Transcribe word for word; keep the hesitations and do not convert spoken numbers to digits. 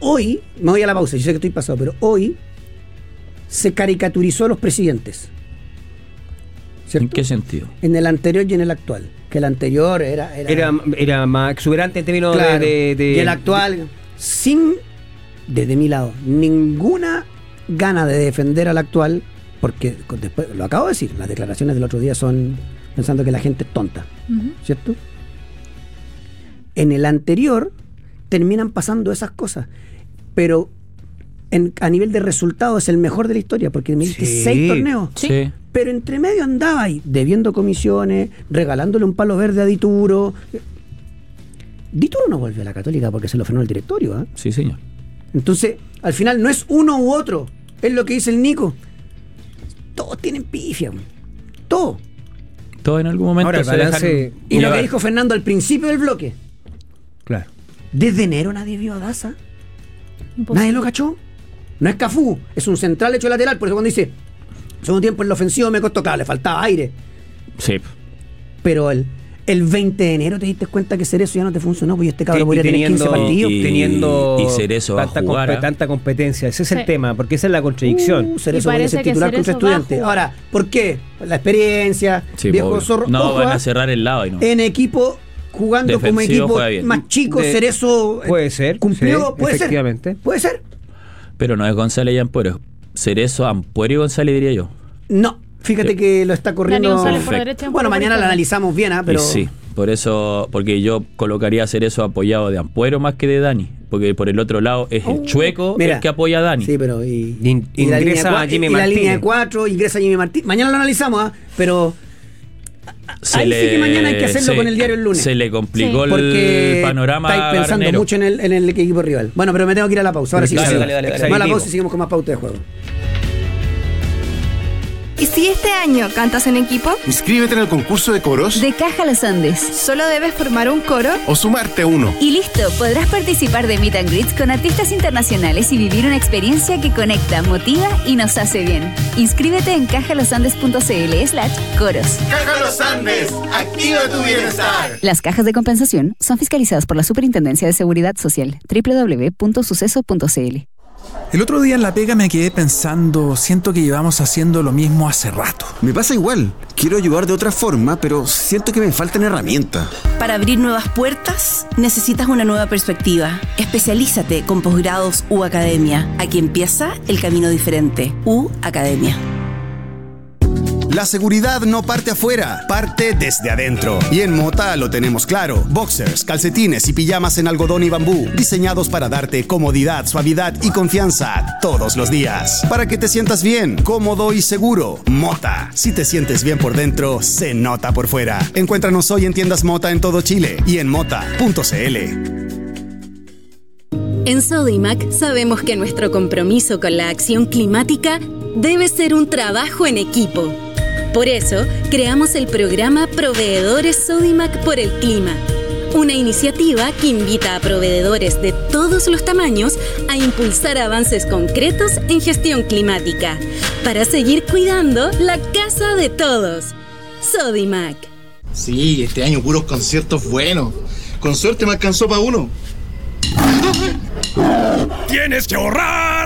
hoy, me voy a la pausa, yo sé que estoy pasado, pero hoy se caricaturizó a los presidentes. ¿Cierto? ¿En qué sentido? En el anterior y en el actual. Que el anterior era... Era, Era, era más exuberante en términos claro, de, de, de... Y el actual, sin, desde mi lado, ninguna gana de defender al actual, porque después, lo acabo de decir, las declaraciones del otro día son pensando que la gente es tonta, uh-huh. ¿cierto? En el anterior terminan pasando esas cosas, pero en, a nivel de resultados es el mejor de la historia, porque me diste sí. seis torneos. Sí. Pero entre medio andaba ahí, debiendo comisiones, regalándole un palo verde a Dituro. Dituro no vuelve a la Católica porque se lo frenó el directorio, ¿eh? Sí, señor. Entonces, al final no es uno u otro, es lo que dice el Nico. Todos tienen pifia, todo. Todo en algún momento. Ahora, se balance, dejan... Y lo que dijo Fernando al principio del bloque. Claro. Desde enero nadie vio a Daza. Imposible. Nadie lo cachó. No es Cafú, es un central hecho lateral. Por eso cuando dice, segundo tiempo en lo ofensivo me costó, claro, le faltaba aire. Sí. Pero el, el veinte de enero te diste cuenta que Cerezo ya no te funcionó, pues este cabrón podría tener quince partidos. Y, teniendo y Cerezo tanta, va a jugar, comp- tanta competencia. Ese es sí. el tema, porque esa es la contradicción. Uh, Cerezo puede ser titular contra Estudiantes. Ahora, ¿por qué? La experiencia, sí, viejo obvio. zorro. No, ojo, van a cerrar el lado y no. En equipo, jugando defensivo, como equipo más chico, de, Cerezo puede ser, cumplió, sí, puede efectivamente. ser. Puede ser. Pero no es González y Ampuero. Cerezo, Ampuero y González, diría yo. No, fíjate que lo está corriendo. Por derecha, bueno, mañana lo analizamos bien, ¿eh? Pero y sí, por eso, porque yo colocaría a Cerezo apoyado de Ampuero más que de Dani. Porque por el otro lado es el Chueco uh, mira, el que apoya a Dani. Sí, pero y, y, y ingresa la a Jimmy y Martínez. la línea de cuatro, ingresa Jimmy Martínez. Mañana lo analizamos, ¿eh? Pero se ahí le, sí que mañana hay que hacerlo se, con el diario el lunes. Se le complicó sí. el panorama. Estáis pensando Garnero. mucho en el, en el equipo rival. Bueno, pero me tengo que ir a la pausa. Ahora sí, dale, sí. dale, dale, dale, Vamos a la dale, pausa y seguimos con más pauta de juego. ¿Y si este año cantas en equipo? Inscríbete en el concurso de coros de Caja Los Andes. Solo debes formar un coro o sumarte a uno. Y listo, podrás participar de Meet and Greets con artistas internacionales y vivir una experiencia que conecta, motiva y nos hace bien. Inscríbete en cajalosandes.cl slash coros. Caja Los Andes, activa tu bienestar. Las cajas de compensación son fiscalizadas por la Superintendencia de Seguridad Social. doble u doble u doble u punto suceso punto c l. El otro día en la pega me quedé pensando, siento que llevamos haciendo lo mismo hace rato. Me pasa igual, quiero ayudar de otra forma, pero siento que me faltan herramientas. Para abrir nuevas puertas, necesitas una nueva perspectiva. Especialízate con posgrados U Academia. Aquí empieza el camino diferente. U Academia. La seguridad no parte afuera, parte desde adentro. Y en Mota lo tenemos claro. Boxers, calcetines y pijamas en algodón y bambú, diseñados para darte comodidad, suavidad y confianza todos los días. Para que te sientas bien, cómodo y seguro. Mota. Si te sientes bien por dentro, se nota por fuera. Encuéntranos hoy en tiendas Mota en todo Chile y en mota punto c l. En Sodimac sabemos que nuestro compromiso con la acción climática debe ser un trabajo en equipo. Por eso, creamos el programa Proveedores Sodimac por el Clima, una iniciativa que invita a proveedores de todos los tamaños a impulsar avances concretos en gestión climática, para seguir cuidando la casa de todos. Sodimac. Sí, este año puros conciertos buenos. Con suerte me alcanzó para uno. Tienes que ahorrar